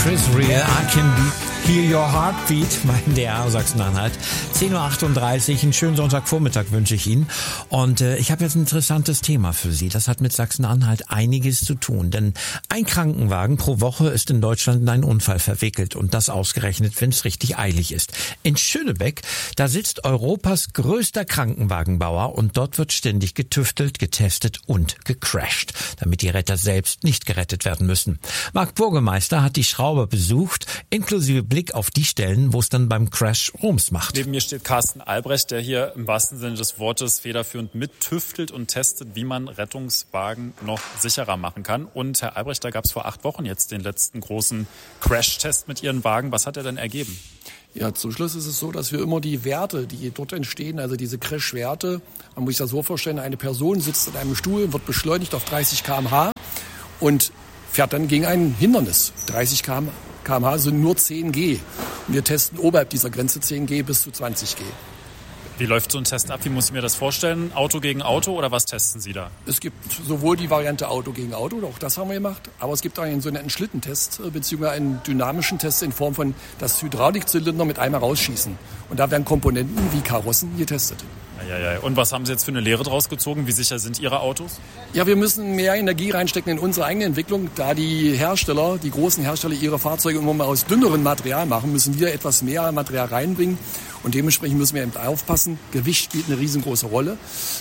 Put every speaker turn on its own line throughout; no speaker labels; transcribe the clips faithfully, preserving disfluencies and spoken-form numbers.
Chris Rea, I Can Hear Your Heartbeat, mein D R Sachsen-Anhalt. zehn Uhr achtunddreißig, einen schönen Sonntagvormittag wünsche ich Ihnen. Und äh, ich habe jetzt ein interessantes Thema für Sie. Das hat mit Sachsen-Anhalt einiges zu tun. Denn ein Krankenwagen pro Woche ist in Deutschland in einen Unfall verwickelt. Und das ausgerechnet, wenn es richtig eilig ist. In Schönebeck, da sitzt Europas größter Krankenwagenbauer. Und dort wird ständig getüftelt, getestet und gecrashed, damit die Retter selbst nicht gerettet werden müssen. Marc Burgemeister hat die Schrauber besucht, inklusive Blick auf die Stellen, wo es dann beim Crash Rums macht.
Neben mir steht Carsten Albrecht, der hier im wahrsten Sinne des Wortes federführend mittüftelt und testet, wie man Rettungswagen noch sicherer machen kann. Und Herr Albrecht, da gab es vor acht Wochen jetzt den letzten großen Crash-Test mit Ihren Wagen. Was hat er denn ergeben?
Ja, zum Schluss ist es so, dass wir immer die Werte, die dort entstehen, also diese Crash-Werte, man muss sich das so vorstellen, eine Person sitzt in einem Stuhl, wird beschleunigt auf dreißig Kilometer pro Stunde und fährt dann gegen ein Hindernis. dreißig Kilometer pro Stunde sind nur zehn G. Wir testen oberhalb dieser Grenze zehn G bis zu zwanzig G.
Wie läuft so ein Test ab? Wie muss ich mir das vorstellen? Auto gegen Auto oder was testen Sie da?
Es gibt sowohl die Variante Auto gegen Auto, auch das haben wir gemacht, aber es gibt auch einen sogenannten Schlittentest, beziehungsweise einen dynamischen Test in Form von das Hydraulikzylinder mit einmal rausschießen. Und da werden Komponenten wie Karossen getestet.
Ja, ja, ja. Und was haben Sie jetzt für eine Lehre draus gezogen? Wie sicher sind Ihre Autos?
Ja, wir müssen mehr Energie reinstecken in unsere eigene Entwicklung. Da die Hersteller, die großen Hersteller ihre Fahrzeuge immer mal aus dünnerem Material machen, müssen wir etwas mehr Material reinbringen. Und dementsprechend müssen wir eben aufpassen. Gewicht spielt eine riesengroße Rolle.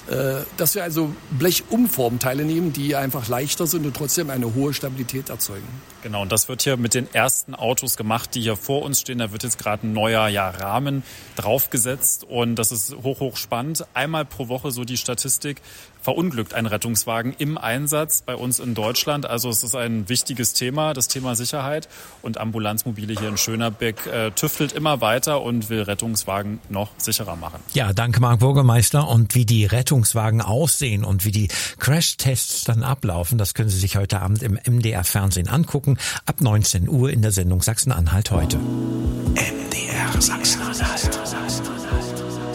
Dass wir also Blechumformteile nehmen, die einfach leichter sind und trotzdem eine hohe Stabilität erzeugen.
Genau, und das wird hier mit den ersten Autos gemacht, die hier vor uns stehen. Da wird jetzt gerade ein neuer ja, Rahmen draufgesetzt und das ist hoch, hoch spannend. Einmal pro Woche so die Statistik, verunglückt ein Rettungswagen im Einsatz bei uns in Deutschland. Also es ist ein wichtiges Thema, das Thema Sicherheit. Und Ambulanzmobile hier in Schönebeck äh, tüftelt immer weiter und will Rettungswagen noch sicherer machen.
Ja, danke Marc Burgemeister. Und wie die Rettungswagen aussehen und wie die Crash-Tests dann ablaufen, das können Sie sich heute Abend im M D R-Fernsehen angucken. Ab neunzehn Uhr in der Sendung Sachsen-Anhalt heute.
M D R Sachsen-Anhalt.